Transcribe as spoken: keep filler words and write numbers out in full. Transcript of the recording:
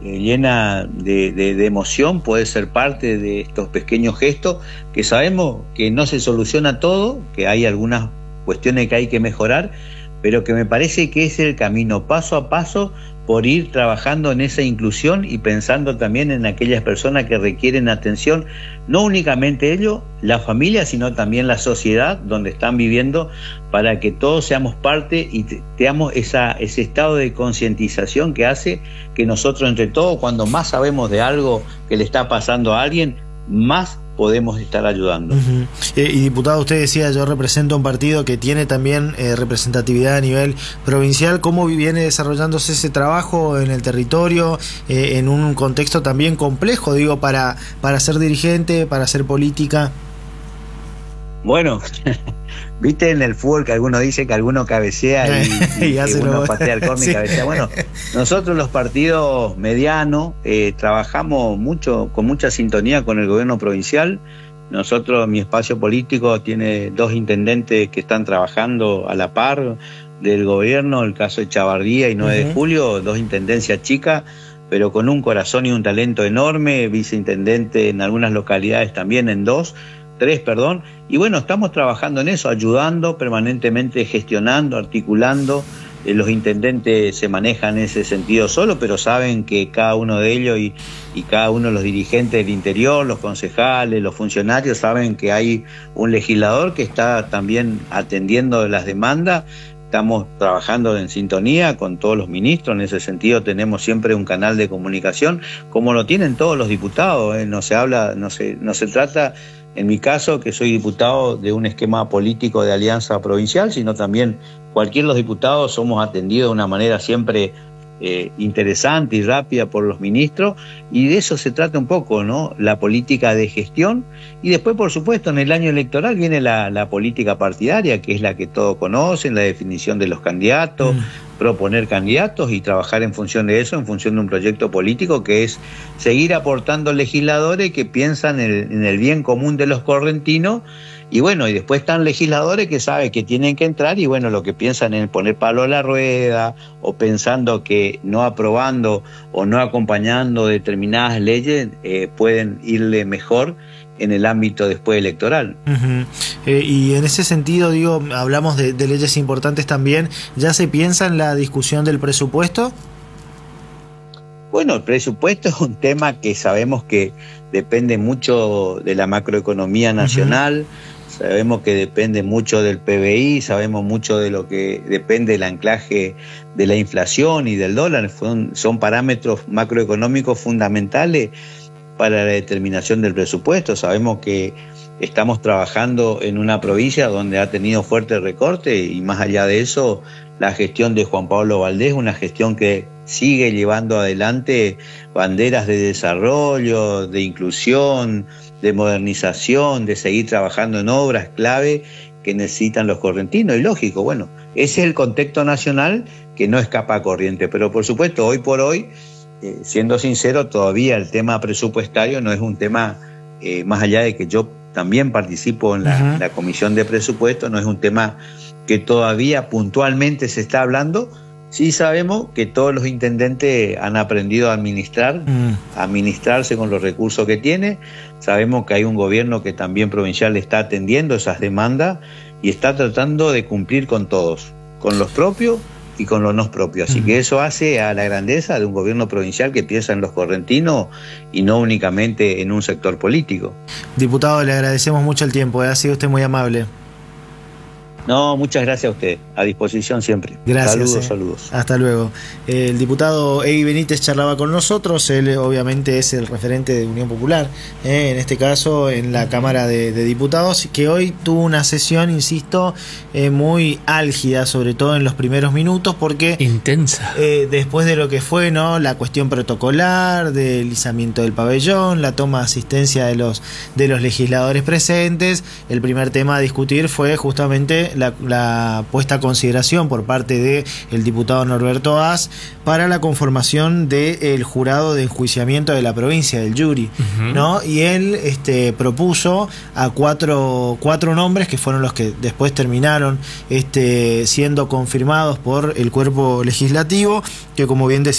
eh, llena de, de, de emoción poder ser parte de estos pequeños gestos que sabemos que no se soluciona todo, que hay algunas cuestiones que hay que mejorar, pero que me parece que es el camino paso a paso por ir trabajando en esa inclusión y pensando también en aquellas personas que requieren atención, no únicamente ellos, la familia, sino también la sociedad donde están viviendo, para que todos seamos parte y tengamos esa, ese estado de concientización que hace que nosotros entre todos, cuando más sabemos de algo que le está pasando a alguien, más podemos estar ayudando. Uh-huh. eh, y diputado, usted decía, yo represento un partido que tiene también eh, representatividad a nivel provincial. ¿Cómo viene desarrollándose ese trabajo en el territorio, eh, en un contexto también complejo, digo, para, para ser dirigente, para hacer política? Bueno, viste en el fútbol que alguno dice que alguno cabecea y, y, y que uno patea el córner y sí. cabecea. Bueno, nosotros los partidos medianos eh, trabajamos mucho, con mucha sintonía con el gobierno provincial. Nosotros, mi espacio político tiene dos intendentes que están trabajando a la par del gobierno, el caso de Chavardía y nueve uh-huh. de julio, dos intendencias chicas, pero con un corazón y un talento enorme, viceintendente en algunas localidades también, en dos, tres, perdón, y bueno, estamos trabajando en eso, ayudando permanentemente, gestionando, articulando. Eh, los intendentes se manejan en ese sentido solo, pero saben que cada uno de ellos y, y cada uno de los dirigentes del interior, los concejales, los funcionarios, saben que hay un legislador que está también atendiendo las demandas. Estamos trabajando en sintonía con todos los ministros, en ese sentido tenemos siempre un canal de comunicación, como lo tienen todos los diputados, ¿eh? No se habla, no se, no se trata, en mi caso, que soy diputado de un esquema político de alianza provincial, sino también cualquiera de los diputados somos atendidos de una manera siempre eh, interesante y rápida por los ministros, y de eso se trata un poco, ¿no? La política de gestión, y después, por supuesto, en el año electoral viene la, la política partidaria, que es la que todos conocen, la definición de los candidatos, mm. proponer candidatos y trabajar en función de eso, en función de un proyecto político que es seguir aportando legisladores que piensan en el, en el bien común de los correntinos. Y bueno, y después están legisladores que saben que tienen que entrar y bueno, lo que piensan en poner palo a la rueda o pensando que no aprobando o no acompañando determinadas leyes eh, pueden irle mejor en el ámbito después electoral. Uh-huh. Eh, y en ese sentido, digo, hablamos de, de leyes importantes también. ¿Ya se piensa en la discusión del presupuesto? Bueno, el presupuesto es un tema que sabemos que depende mucho de la macroeconomía nacional. Uh-huh. Sabemos que depende mucho del P B I, sabemos mucho de lo que depende del anclaje de la inflación y del dólar. Son, son parámetros macroeconómicos fundamentales para la determinación del presupuesto. Sabemos que estamos trabajando en una provincia donde ha tenido fuerte recorte y más allá de eso, la gestión de Juan Pablo Valdés, una gestión que sigue llevando adelante banderas de desarrollo, de inclusión, de modernización, de seguir trabajando en obras clave que necesitan los correntinos. Y lógico, bueno, ese es el contexto nacional que no escapa a corriente, pero por supuesto, hoy por hoy, eh, siendo sincero, todavía el tema presupuestario no es un tema, eh, más allá de que yo también participo en la, uh-huh. la comisión de presupuesto, no es un tema que todavía puntualmente se está hablando. Sí sabemos que todos los intendentes han aprendido a administrar, mm. a administrarse con los recursos que tiene. Sabemos que hay un gobierno que también provincial está atendiendo esas demandas y está tratando de cumplir con todos, con los propios y con los no propios. Así mm. que eso hace a la grandeza de un gobierno provincial que piensa en los correntinos y no únicamente en un sector político. Diputado, le agradecemos mucho el tiempo, ha sido usted muy amable. No, muchas gracias a usted. A disposición siempre. Gracias. Saludos, eh. saludos. Hasta luego. El diputado Egui Benítez charlaba con nosotros. Él obviamente es el referente de Unión Popular, eh, en este caso en la Cámara de, de Diputados, que hoy tuvo una sesión, insisto, eh, muy álgida, sobre todo en los primeros minutos, porque intensa. Eh, después de lo que fue, ¿no?, la cuestión protocolar, del izamiento del pabellón, la toma de asistencia de los de los legisladores presentes, el primer tema a discutir fue justamente La, la puesta a consideración por parte del diputado Norberto Haas para la conformación del jurado de enjuiciamiento de la provincia, del jury, uh-huh. ¿no? Y él este, propuso a cuatro, cuatro nombres que fueron los que después terminaron este, siendo confirmados por el cuerpo legislativo, que como bien decía